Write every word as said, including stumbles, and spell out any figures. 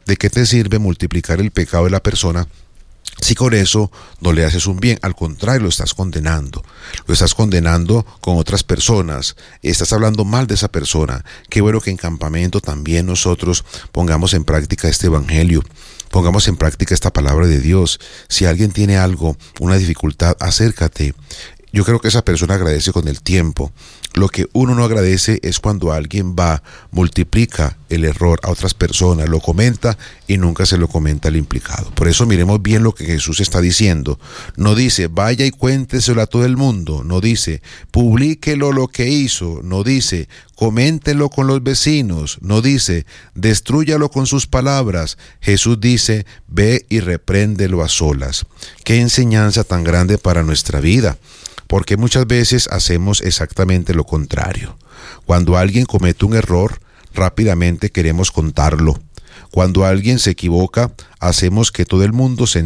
¿De qué te sirve multiplicar el pecado de la persona si con eso no le haces un bien? Al contrario, lo estás condenando. Lo estás condenando con otras personas. Estás hablando mal de esa persona. Qué bueno que en campamento también nosotros pongamos en práctica este evangelio. Pongamos en práctica esta palabra de Dios. Si alguien tiene algo, una dificultad, acércate. Yo creo que esa persona agradece con el tiempo. Lo que uno no agradece es cuando alguien va, multiplica el error a otras personas, lo comenta y nunca se lo comenta al implicado. Por eso miremos bien lo que Jesús está diciendo. No dice, vaya y cuénteselo a todo el mundo. No dice, publíquelo lo que hizo. No dice, coméntelo con los vecinos. No dice, destrúyalo con sus palabras. Jesús dice, ve y repréndelo a solas. Qué enseñanza tan grande para nuestra vida. Porque muchas veces hacemos exactamente lo contrario. Cuando alguien comete un error, rápidamente queremos contarlo. Cuando alguien se equivoca, hacemos que todo el mundo se